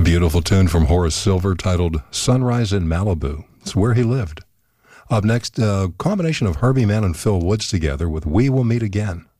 Beautiful tune from Horace Silver titled Sunrise in Malibu. It's where he lived. Up next, a combination of Herbie Mann and Phil Woods together with We Will Meet Again.